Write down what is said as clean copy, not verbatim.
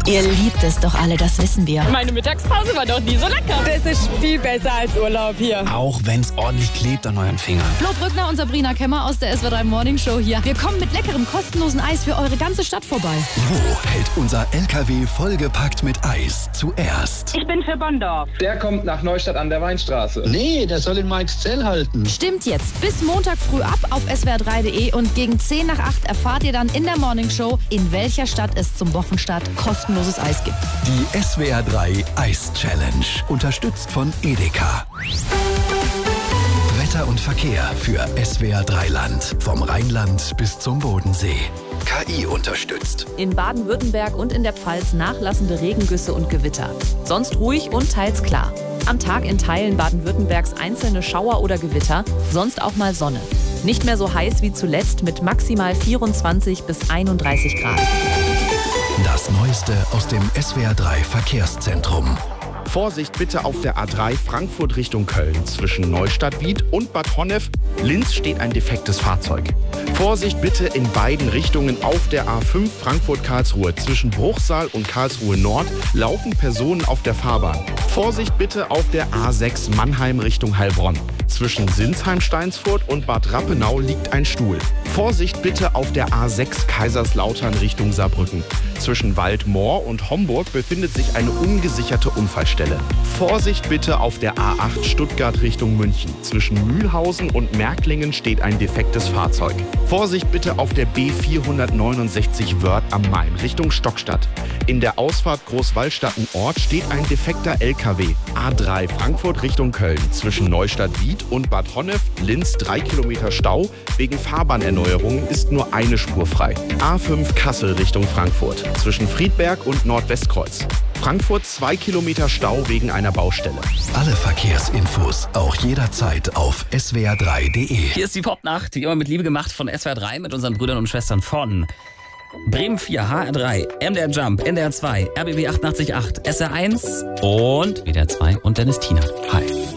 Ihr liebt es doch alle, das wissen wir. Meine Mittagspause war doch nie so lecker. Das ist viel besser als Urlaub hier. Auch wenn es ordentlich klebt an euren Fingern. Flo Brückner und Sabrina Kemmer aus der SWR3 Morning Show hier. Wir kommen mit leckerem, kostenlosen Eis für eure ganze Stadt vorbei. Wo hält unser LKW vollgepackt mit Eis zuerst? Ich bin für Bonndorf. Der kommt nach Neustadt an der Weinstraße. Nee, der soll in Meixzell halten. Stimmt jetzt. Bis Montag früh ab auf swr3.de und gegen 10 nach 8 erfahrt ihr dann in der Morning Show, in welcher Stadt es zum Wochenstart kostenloses Eis gibt. Die SWR3 Eis Challenge, unterstützt von Edeka. Wetter und Verkehr für SWR3 Land. Vom Rheinland bis zum Bodensee. KI unterstützt. In Baden-Württemberg und in der Pfalz nachlassende Regengüsse und Gewitter. Sonst ruhig und teils klar. Am Tag in Teilen Baden-Württembergs einzelne Schauer oder Gewitter, sonst auch mal Sonne. Nicht mehr so heiß wie zuletzt mit maximal 24 bis 31 Grad. Das Neueste aus dem SWR3 Verkehrszentrum. Vorsicht bitte auf der A3 Frankfurt Richtung Köln. Zwischen Neustadt-Wied und Bad Honnef-Linz steht ein defektes Fahrzeug. Vorsicht bitte in beiden Richtungen auf der A5 Frankfurt-Karlsruhe. Zwischen Bruchsal und Karlsruhe Nord laufen Personen auf der Fahrbahn. Vorsicht bitte auf der A6 Mannheim Richtung Heilbronn. Zwischen Sinsheim-Steinsfurt und Bad Rappenau liegt ein Stuhl. Vorsicht bitte auf der A6 Kaiserslautern Richtung Saarbrücken. Zwischen Waldmoor und Homburg befindet sich eine ungesicherte Unfallstelle. Vorsicht bitte auf der A8 Stuttgart Richtung München. Zwischen Mühlhausen und Märklingen steht ein defektes Fahrzeug. Vorsicht bitte auf der B469 Wörth am Main Richtung Stockstadt. In der Ausfahrt Großwallstatten-Ort steht ein defekter LKW. A3 Frankfurt Richtung Köln. Zwischen Neustadt-Wied und Bad Honnef-Linz 3 Kilometer Stau. Wegen Fahrbahnerneuerungen ist nur eine Spur frei. A5 Kassel Richtung Frankfurt. Zwischen Friedberg und Nordwestkreuz. Frankfurt 2 Kilometer Stau wegen einer Baustelle. Alle Verkehrsinfos auch jederzeit auf swr3.de. Hier ist die Popnacht, wie immer mit Liebe gemacht von SWR3 mit unseren Brüdern und Schwestern von Bremen 4, HR3, MDR Jump, NDR 2, RBB 88.8, SR1 und WDR 2 und Dennis Tina. Hi.